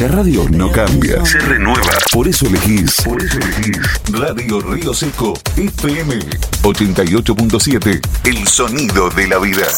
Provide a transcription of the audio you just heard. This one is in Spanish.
La radio no cambia, se renueva. Por eso elegís Radio Río Seco FM 88.7, el sonido de la vida.